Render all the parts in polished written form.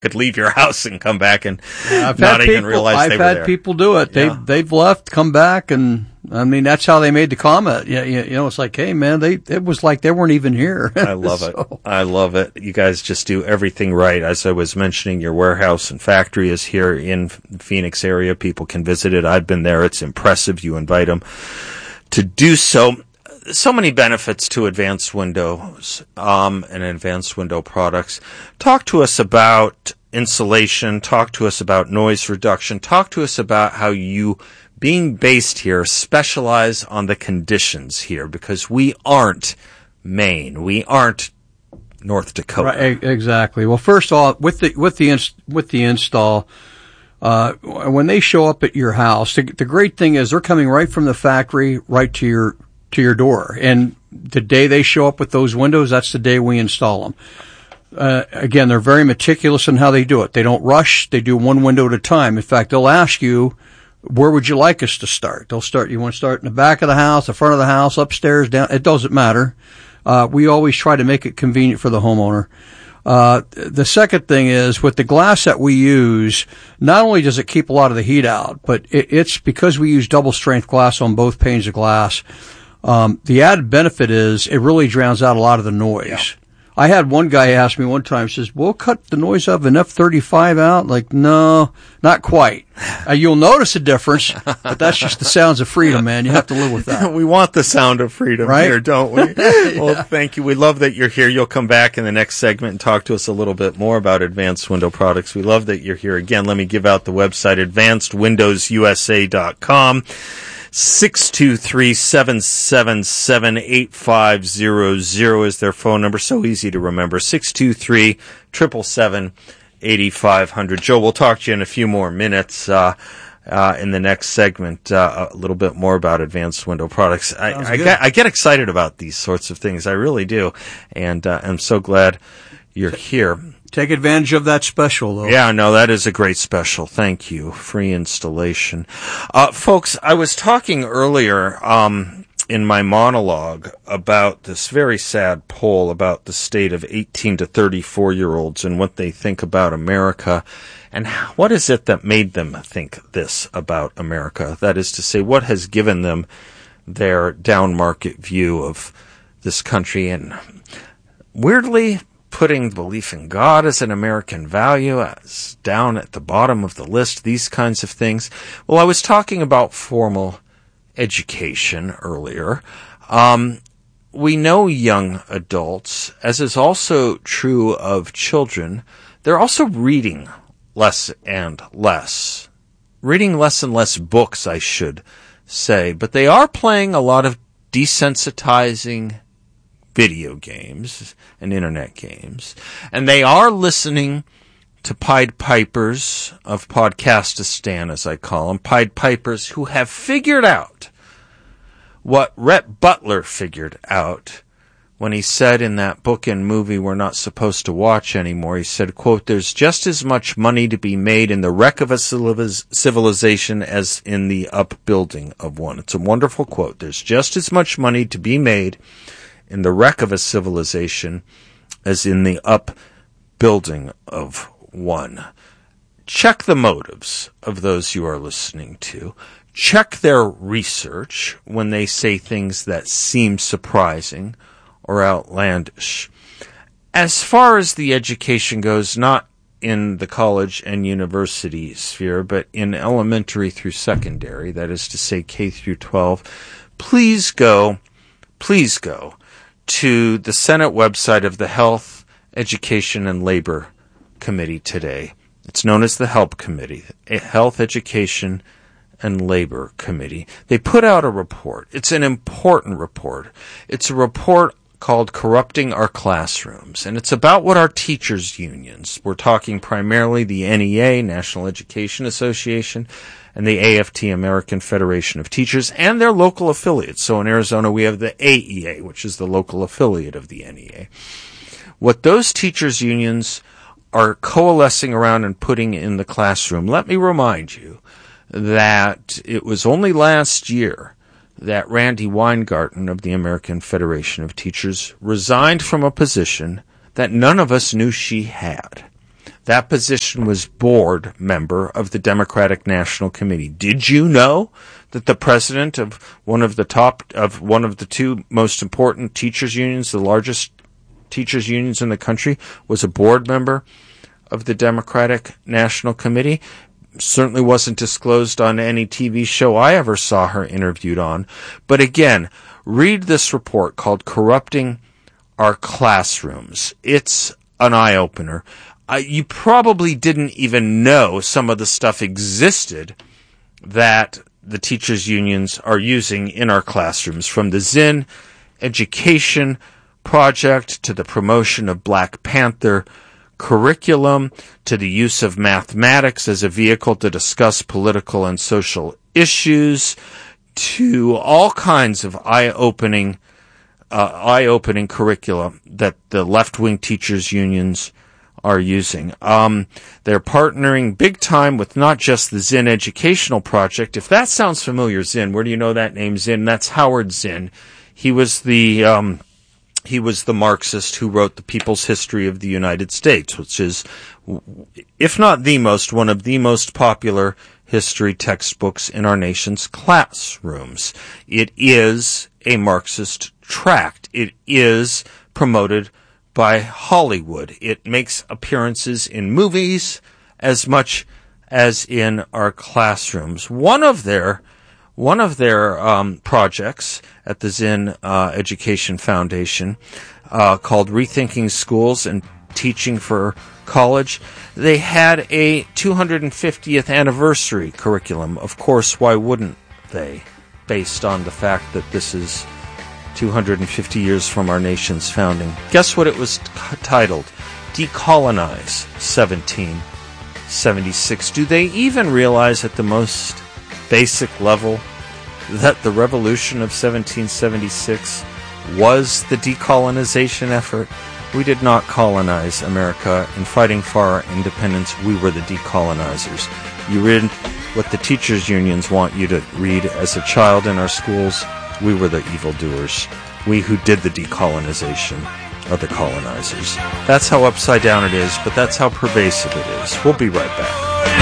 could leave your house and come back and not even realize they were there. I've had people do it. They've left, come back, and I mean that's how they made the comment. You know, it's like, hey man, it was like they weren't even here. I love it. I love it. You guys just do everything right. As I was mentioning, your warehouse and factory is here in the Phoenix area. People can visit it. I've been there. It's impressive. You invite them to do so. So many benefits to Advanced Windows and Advanced Window products. Talk to us about insulation. Talk to us about noise reduction. Talk to us about how you, being based here, specialize on the conditions here, because we aren't Maine. We aren't North Dakota. Right, exactly. Well, first of all, with the install, when they show up at your house, the great thing is they're coming right from the factory right to your door. And the day they show up with those windows, that's the day we install them. Again, they're very meticulous in how they do it. They don't rush. They do one window at a time. In fact, they'll ask you, where would you like us to start? You want to start in the back of the house, the front of the house, upstairs, down? It doesn't matter. We always try to make it convenient for the homeowner. The second thing is, with the glass that we use, not only does it keep a lot of the heat out, but it's because we use double strength glass on both panes of glass. The added benefit is it really drowns out a lot of the noise. Yeah. I had one guy ask me one time, says, we'll cut the noise of an F-35 out. Like, no, not quite. You'll notice a difference, but that's just the sounds of freedom, man. You have to live with that. We want the sound of freedom here, don't we? Yeah. Well, thank you. We love that you're here. You'll come back in the next segment and talk to us a little bit more about Advanced Window products. We love that you're here. Again, let me give out the website, advancedwindowsusa.com. 623-777-8500 is their phone number. So easy to remember. 623-777-8500. Joe, we'll talk to you in a few more minutes in the next segment, a little bit more about Advanced Window products. I get excited about these sorts of things. I really do. And I'm so glad you're here. Take advantage of that special, though. Yeah, no, that is a great special. Thank you. Free installation. Folks, I was talking earlier in my monologue about this very sad poll about the state of 18 to 34-year-olds and what they think about America. And what is it that made them think this about America? That is to say, what has given them their down-market view of this country? And weirdly, putting belief in God as an American value as down at the bottom of the list, these kinds of things. Well, I was talking about formal education earlier. We know young adults, as is also true of children, they're also reading less and less. Reading less and less books, I should say. But they are playing a lot of desensitizing video games and internet games. And they are listening to Pied Pipers of Podcastistan, as I call them, Pied Pipers who have figured out what Rhett Butler figured out when he said in that book and movie we're not supposed to watch anymore. He said, quote, "There's just as much money to be made in the wreck of a civilization as in the upbuilding of one." It's a wonderful quote. There's just as much money to be made in the wreck of a civilization as in the upbuilding of one. Check the motives of those you are listening to. Check their research when they say things that seem surprising or outlandish. As far as the education goes, not in the college and university sphere, but in elementary through secondary, that is to say K through 12, please go to the Senate website of the Health, Education, and Labor Committee today. It's known as the HELP Committee, Health, Education, and Labor Committee. They put out a report. It's an important report. It's a report called Corrupting Our Classrooms, and it's about what our teachers' unions, we're talking primarily the NEA, National Education Association, and the AFT, American Federation of Teachers, and their local affiliates. So in Arizona, we have the AEA, which is the local affiliate of the NEA. What those teachers' unions are coalescing around and putting in the classroom, let me remind you that it was only last year that Randy Weingarten of the American Federation of Teachers resigned from a position that none of us knew she had. That position was board member of the Democratic National Committee. Did you know that the president of one of the two most important teachers unions, the largest teachers unions in the country, was a board member of the Democratic National Committee? Certainly wasn't disclosed on any TV show I ever saw her interviewed on. But again, read this report called Corrupting Our Classrooms. It's an eye-opener. You probably didn't even know some of the stuff existed that the teachers' unions are using in our classrooms, from the Zinn Education Project to the promotion of Black Panther curriculum to the use of mathematics as a vehicle to discuss political and social issues, to all kinds of eye-opening curricula that the left-wing teachers' unions are using. They're partnering big time with not just the Zinn Educational Project. If that sounds familiar, Zinn, where do you know that name, Zinn? That's Howard Zinn. He was the Marxist who wrote The People's History of the United States, which is, if not the most, one of the most popular history textbooks in our nation's classrooms. It is a Marxist tract. It is promoted by Hollywood. It makes appearances in movies as much as in our classrooms. One of their projects at the Zinn Education Foundation, called Rethinking Schools and Teaching for College, they had a 250th anniversary curriculum. Of course, why wouldn't they, based on the fact that this is 250 years from our nation's founding. Guess what it was titled? Decolonize 1776. Do they even realize at the most basic level that the revolution of 1776 was the decolonization effort? We did not colonize America. In fighting for our independence, we were the decolonizers. You read what the teachers' unions want you to read as a child in our schools. We were the evildoers. We who did the decolonization are the colonizers. That's how upside down it is, but that's how pervasive it is. We'll be right back.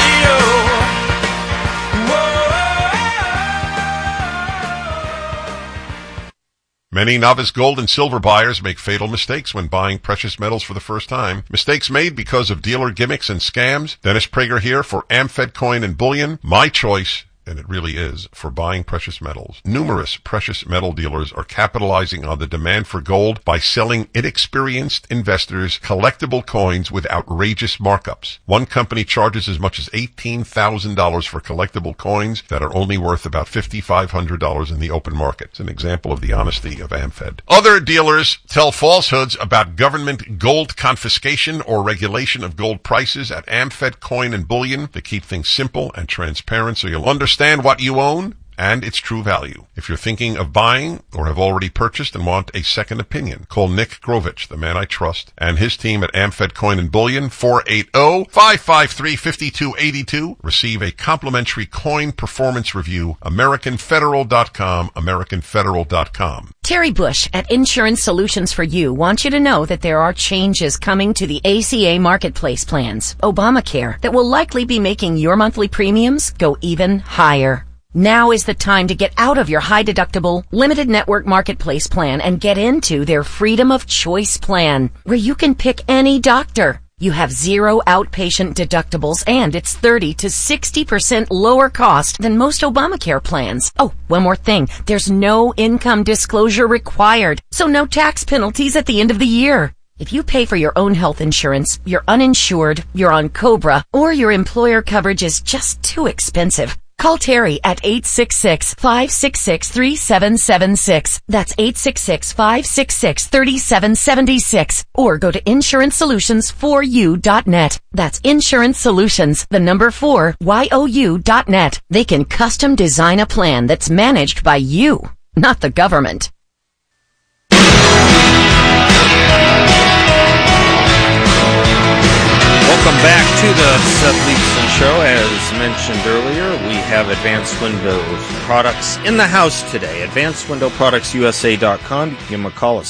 Many novice gold and silver buyers make fatal mistakes when buying precious metals for the first time. Mistakes made because of dealer gimmicks and scams. Dennis Prager here for AmFed Coin and Bullion. My choice, and it really is, for buying precious metals. Numerous precious metal dealers are capitalizing on the demand for gold by selling inexperienced investors collectible coins with outrageous markups. One company charges as much as $18,000 for collectible coins that are only worth about $5,500 in the open market. It's an example of the honesty of AmFed. Other dealers tell falsehoods about government gold confiscation or regulation of gold prices at AmFed Coin and Bullion. They keep things simple and transparent so you'll understand what you own and its true value. If you're thinking of buying or have already purchased and want a second opinion, call Nick Grovich, the man I trust, and his team at AmFed Coin and Bullion, 480-553-5282. Receive a complimentary coin performance review, AmericanFederal.com, AmericanFederal.com. Terry Bush at Insurance Solutions for You wants you to know that there are changes coming to the ACA Marketplace plans, Obamacare, that will likely be making your monthly premiums go even higher. Now is the time to get out of your high-deductible, limited network marketplace plan and get into their Freedom of Choice plan, where you can pick any doctor. You have 0 outpatient deductibles, and it's 30 to 60% lower cost than most Obamacare plans. Oh, one more thing. There's no income disclosure required, so no tax penalties at the end of the year. If you pay for your own health insurance, you're uninsured, you're on COBRA, or your employer coverage is just too expensive, call Terry at 866-566-3776. That's 866-566-3776. Or go to InsuranceSolutionsForYou.net. That's Insurance Solutions, the number 4, YOU.net. They can custom design a plan that's managed by you, not the government. Welcome back to the Seth Leibsohn Show. As mentioned earlier, we have Advanced Windows products in the house today. AdvancedWindowProductsUSA.com. You can give them a call at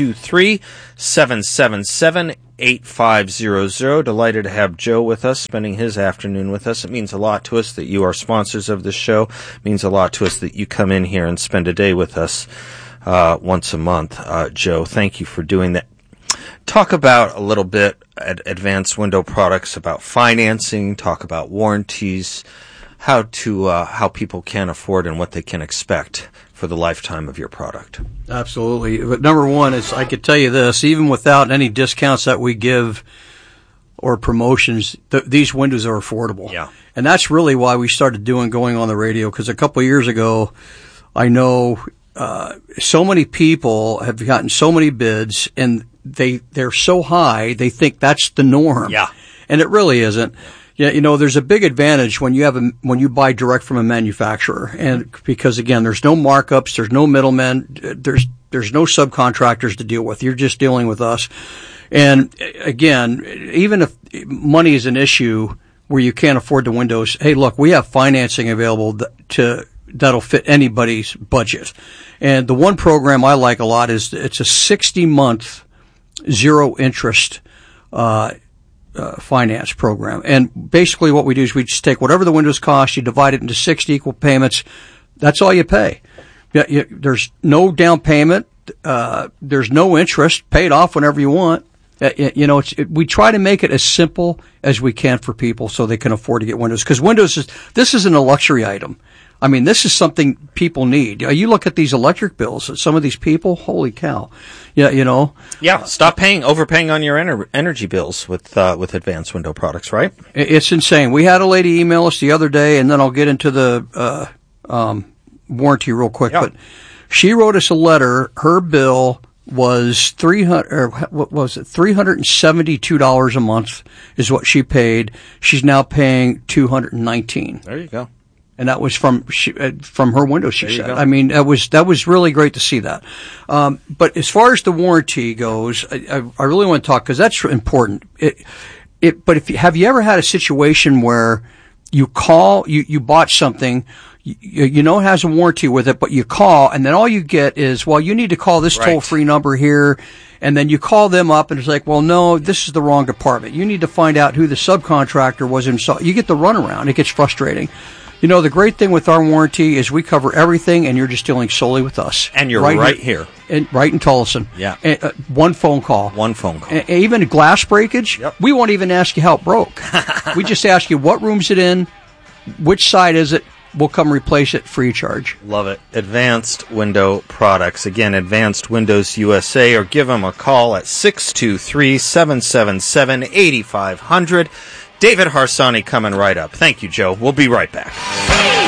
623-777-8500. Delighted to have Joe with us, spending his afternoon with us. It means a lot to us that you are sponsors of the show. It means a lot to us that you come in here and spend a day with us once a month. Joe, thank you for doing that. Talk about a little bit at Advanced Window Products about financing, talk about warranties, how people can afford and what they can expect for the lifetime of your product. Absolutely. But number one is, I could tell you this, even without any discounts that we give or promotions, these windows are affordable. Yeah. And that's really why we started going on the radio, because a couple of years ago, I know so many people have gotten so many bids, and they're so high, they think that's the norm. Yeah. And it really isn't. Yeah, there's a big advantage when you buy direct from a manufacturer, and because again, there's no markups, there's no middlemen, there's no subcontractors to deal with. You're just dealing with us. And again, even if money is an issue where you can't afford the windows, hey, look, we have financing available that'll fit anybody's budget. And the one program I like a lot is it's a 60-month zero interest finance program. And basically what we do is we just take whatever the windows cost, you divide it into 60 equal payments. That's all you pay. There's no down payment. There's no interest, paid off whenever you want. We try to make it as simple as we can for people so they can afford to get windows. Because this isn't a luxury item. I mean, this is something people need. You look at these electric bills, some of these people, holy cow. Yeah, Yeah, stop overpaying on your energy bills with Advanced Window Products, right? It's insane. We had a lady email us the other day, and then I'll get into the warranty real quick. Yeah. But she wrote us a letter. Her bill was $372 a month is what she paid. She's now paying $219. There you go. And that was from her window, she said. I mean, that was really great to see that. But as far as the warranty goes, I really want to talk, because that's important. But have you ever had a situation where you bought something, it has a warranty with it, but you call, and then all you get is, well, you need to call this toll-free number here, and then you call them up, and it's like, well, no, this is the wrong department. You need to find out who the subcontractor was himself. You get the runaround. It gets frustrating. The great thing with our warranty is we cover everything, and you're just dealing solely with us. And you're right here. Right in Tullison. Yeah. One phone call. Even glass breakage, yep. We won't even ask you how it broke. We just ask you what room's it in, which side is it, we'll come replace it free of charge. Love it. Advanced Window Products. Again, Advanced Windows USA, or give them a call at 623-777-8500. David Harsanyi coming right up. Thank you, Joe. We'll be right back.